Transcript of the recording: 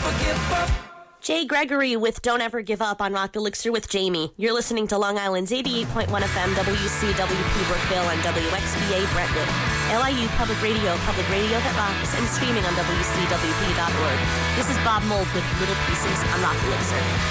Jay Gregory with Don't Ever Give Up on Rock Elixir with Jamie. You're listening to Long Island's 88.1 FM, WCWP Brookville, and WXBA Brentwood. LIU Public Radio that rocks, and streaming on WCWP.org. This is Bob Mould with Little Pieces on Rock Elixir.